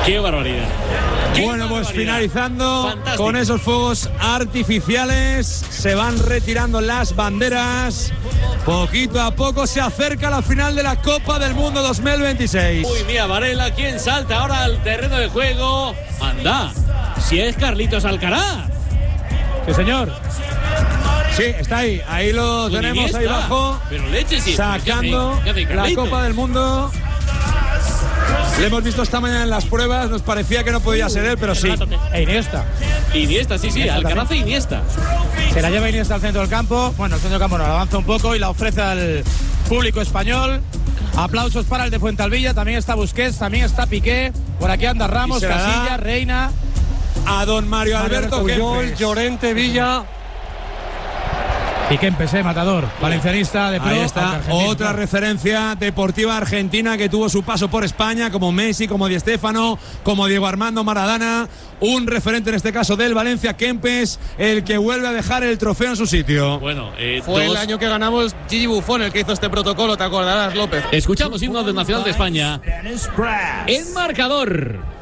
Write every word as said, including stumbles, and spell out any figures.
¡Qué barbaridad! ¡Qué bueno, pues barbaridad! finalizando Fantástico. con esos fuegos artificiales, se van retirando las banderas. Poquito a poco se acerca la final de la Copa del Mundo dos mil veintiséis. Uy, mira, Varela, ¿quién salta ahora al terreno de juego? ¡Anda! Si es Carlitos Alcaraz. Sí, señor. Sí, está ahí. Ahí lo Con tenemos Iniesta. ahí abajo. Pero leche, sí. Sacando ¿Qué hace? ¿Qué hace la Carlitos? Copa del Mundo. Le hemos visto esta mañana en las pruebas. Nos parecía que no podía ser él, pero sí. E Iniesta. Iniesta, sí, sí. Iniesta Alcaraz e Iniesta. Se la lleva Iniesta al centro del campo. Bueno, el centro del campo no, la avanza un poco y la ofrece al público español. Aplausos para el de Fuentalvilla. También está Busquets, también está Piqué. Por aquí anda Ramos, Y se la da Casilla, Reina. A don Mario Alberto Puyol, Kempes. Llorente, Villa. Y Kempes, eh, matador. Valencianista de pro. Ahí está, aunque argentino, otra claro. referencia deportiva argentina que tuvo su paso por España, como Messi, como Di Stéfano, como Diego Armando Maradona. Un referente en este caso del Valencia, Kempes, el que vuelve a dejar el trofeo en su sitio. Bueno, eh, Fue dos... el año que ganamos Gigi Buffon el que hizo este protocolo, te acordarás, López. Escuchamos himno del Nacional de España. En marcador.